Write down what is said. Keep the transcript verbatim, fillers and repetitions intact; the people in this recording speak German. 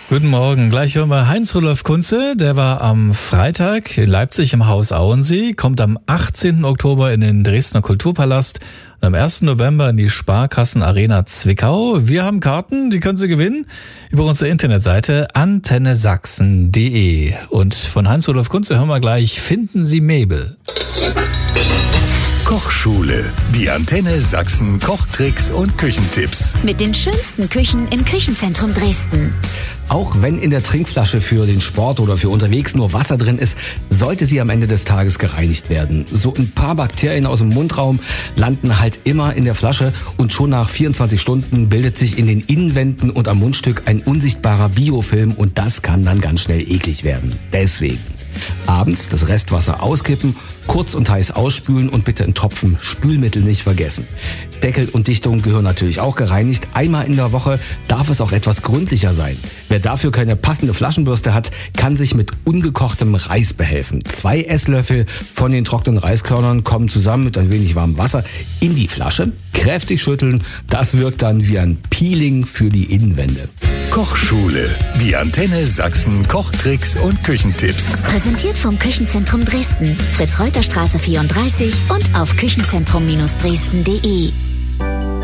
Guten Morgen, gleich hören wir Heinz-Rudolf Kunze, der war am Freitag in Leipzig im Haus Auensee, kommt am achtzehnten Oktober in den Dresdner Kulturpalast und am ersten November in die Sparkassen-Arena Zwickau. Wir haben Karten, die können Sie gewinnen über unsere Internetseite antenne sachsen punkt de. Und von Heinz-Rudolf Kunze hören wir gleich Finden Sie Mabel. Kochschule. Die Antenne Sachsen Kochtricks und Küchentipps. Mit den schönsten Küchen im Küchenzentrum Dresden. Auch wenn in der Trinkflasche für den Sport oder für unterwegs nur Wasser drin ist, sollte sie am Ende des Tages gereinigt werden. So ein paar Bakterien aus dem Mundraum landen halt immer in der Flasche und schon nach vierundzwanzig Stunden bildet sich in den Innenwänden und am Mundstück ein unsichtbarer Biofilm und das kann dann ganz schnell eklig werden. Deswegen abends das Restwasser auskippen, kurz und heiß ausspülen und bitte einen Tropfen Spülmittel nicht vergessen. Deckel und Dichtung gehören natürlich auch gereinigt. Einmal in der Woche darf es auch etwas gründlicher sein. Wer dafür keine passende Flaschenbürste hat, kann sich mit ungekochtem Reis behelfen. Zwei Esslöffel von den trockenen Reiskörnern kommen zusammen mit ein wenig warmem Wasser in die Flasche, kräftig schütteln. Das wirkt dann wie ein Peeling für die Innenwände. Kochschule. Die Antenne Sachsen Kochtricks und Küchentipps. Präsentiert vom Küchenzentrum Dresden. Fritz-Reuter-Straße vierunddreißig und auf küchenzentrum Dresden punkt de.